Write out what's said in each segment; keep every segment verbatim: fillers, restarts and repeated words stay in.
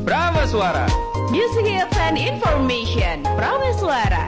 Prameswara. Music hits and information. Prameswara.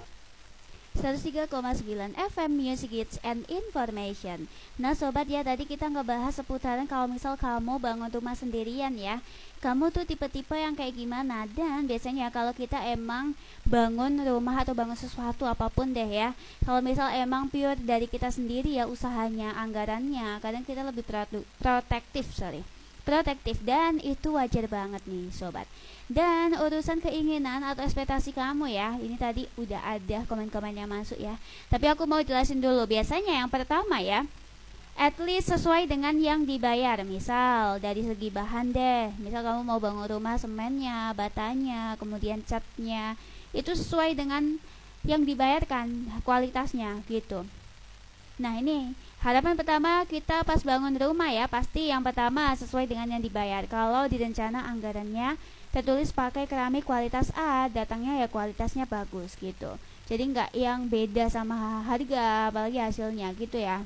seratus tiga koma sembilan F M Music Hits and Information. Nah sobat ya, tadi kita ngebahas seputaran kalau misal kamu bangun rumah sendirian ya, kamu tuh tipe-tipe yang kayak gimana. Dan biasanya kalau kita emang bangun rumah atau bangun sesuatu apapun deh ya, kalau misal emang pure dari kita sendiri ya usahanya, anggarannya, kadang kita lebih produ- protektif sorry protektif dan itu wajar banget nih sobat. Dan urusan keinginan atau ekspektasi kamu ya, ini tadi udah ada komen-komen yang masuk ya, tapi aku mau jelasin dulu. Biasanya yang pertama ya, at least sesuai dengan yang dibayar. Misal dari segi bahan deh, misal kamu mau bangun rumah, semennya, batanya, kemudian catnya, itu sesuai dengan yang dibayarkan kualitasnya gitu. Nah ini harapan pertama kita pas bangun rumah ya, pasti yang pertama sesuai dengan yang dibayar. Kalau di rencana anggarannya tertulis pakai keramik kualitas A, datangnya ya kualitasnya bagus gitu. Jadi nggak yang beda sama harga, apalagi hasilnya gitu ya.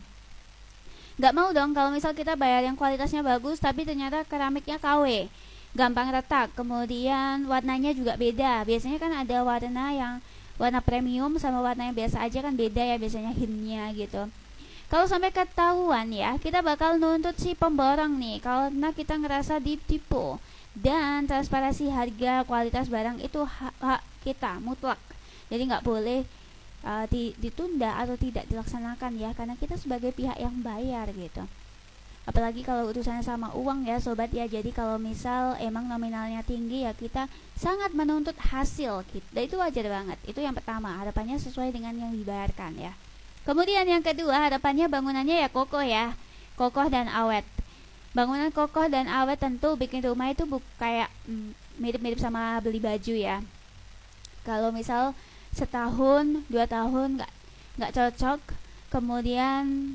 Nggak mau dong kalau misal kita bayar yang kualitasnya bagus tapi ternyata keramiknya K W, gampang retak, kemudian warnanya juga beda. Biasanya kan ada warna yang warna premium sama warna yang biasa aja kan beda ya, biasanya hintnya gitu. Kalau sampai ketahuan ya, kita bakal nuntut si pemborong nih karena kita ngerasa ditipu. Dan transparansi harga kualitas barang itu hak, hak kita mutlak. Jadi nggak boleh uh, di, ditunda atau tidak dilaksanakan ya, karena kita sebagai pihak yang bayar gitu. Apalagi kalau urusannya sama uang ya sobat ya. Jadi kalau misal emang nominalnya tinggi ya, kita sangat menuntut hasil gitu. Dan itu wajar banget. Itu yang pertama, harapannya sesuai dengan yang dibayarkan ya. Kemudian yang kedua, harapannya bangunannya ya kokoh ya, kokoh dan awet. Bangunan kokoh dan awet tentu bikin rumah itu bu- kayak mm, mirip-mirip sama beli baju ya. Kalau misal setahun, dua tahun nggak nggak cocok, kemudian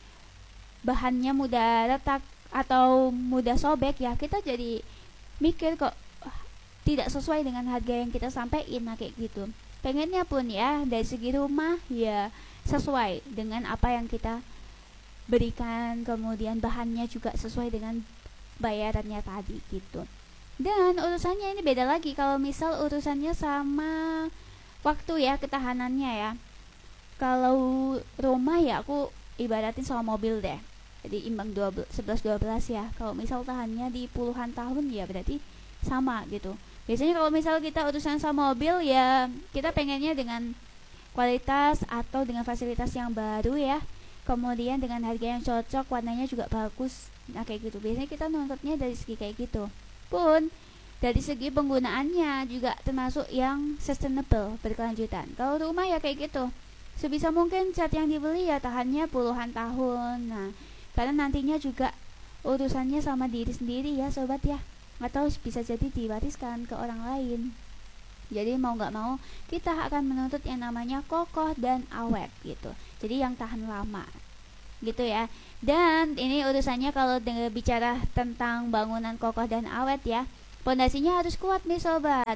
bahannya mudah retak atau mudah sobek ya, kita jadi mikir kok ah, tidak sesuai dengan harga yang kita sampaikan, nah kayak gitu. Pengennya pun ya dari segi rumah ya sesuai dengan apa yang kita berikan, kemudian bahannya juga sesuai dengan bayarannya tadi gitu. Dan urusannya ini beda lagi kalau misal urusannya sama waktu ya, ketahanannya ya. Kalau rumah ya aku ibaratin sama mobil deh, jadi imbang sebelas dua belas ya. Kalau misal tahannya di puluhan tahun ya berarti sama gitu. Biasanya kalau misal kita urusan sama mobil ya, kita pengennya dengan kualitas atau dengan fasilitas yang baru ya, kemudian dengan harga yang cocok, warnanya juga bagus, nah kayak gitu. Biasanya kita nuntutnya dari segi kayak gitu. Pun dari segi penggunaannya juga termasuk yang sustainable, berkelanjutan. Kalau rumah ya kayak gitu, sebisa mungkin cat yang dibeli ya tahannya puluhan tahun. Nah karena nantinya juga urusannya sama diri sendiri ya sobat ya, atau bisa jadi diwariskan ke orang lain. Jadi mau nggak mau kita akan menuntut yang namanya kokoh dan awet gitu. Jadi yang tahan lama gitu ya. Dan ini urusannya kalau dengan bicara tentang bangunan kokoh dan awet ya, pondasinya harus kuat nih sobat.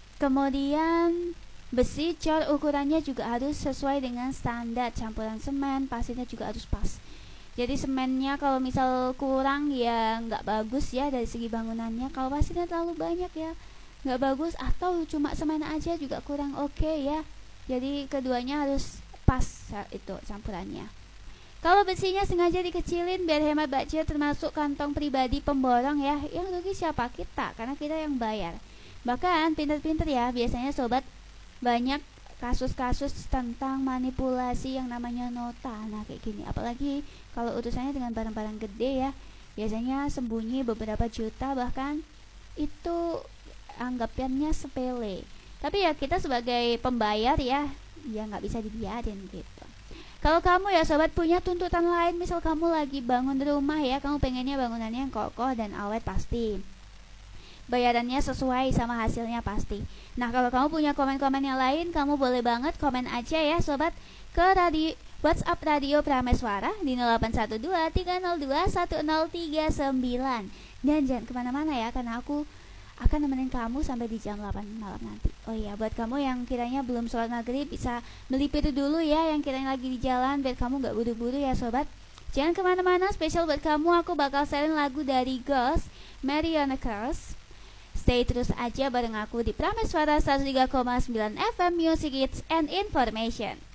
Kemudian besi cor ukurannya juga harus sesuai dengan standar. Campuran semen pasirnya juga harus pas. Jadi semennya kalau misal kurang ya nggak bagus ya dari segi bangunannya. Kalau pasirnya terlalu banyak ya nggak bagus, atau cuma semen aja juga kurang oke okay ya. Jadi keduanya harus pas itu campurannya. Kalau besinya sengaja dikecilin biar hemat budget, termasuk kantong pribadi pemborong ya, yang rugi siapa? Kita, karena kita yang bayar. Bahkan pinter-pinter ya biasanya sobat, banyak kasus-kasus tentang manipulasi yang namanya nota. Nah kayak gini, apalagi kalau urusannya dengan barang-barang gede ya, biasanya sembunyi beberapa juta, bahkan itu anggapannya sepele. Tapi ya kita sebagai pembayar ya, ya nggak bisa dibiarin gitu. Kalau kamu ya sobat punya tuntutan lain, misal kamu lagi bangun rumah ya, kamu pengennya bangunannya yang kokoh dan awet pasti, bayarannya sesuai sama hasilnya pasti. Nah kalau kamu punya komen-komen yang lain, kamu boleh banget komen aja ya sobat ke radio WhatsApp Radio Prameswara di nol delapan satu dua tiga nol dua satu nol tiga sembilan. Dan jangan kemana-mana ya, karena aku akan nemenin kamu sampai di jam delapan malam nanti. Oh iya, buat kamu yang kiranya belum sholat maghrib, bisa melipir dulu ya, yang kiranya lagi di jalan, biar kamu gak buru-buru ya sobat. Jangan kemana-mana, spesial buat kamu aku bakal sharing lagu dari Ghost, Mariana Cross. Stay Stay terus aja bareng aku di Prameswara seratus tiga koma sembilan F M Music Hits and Information.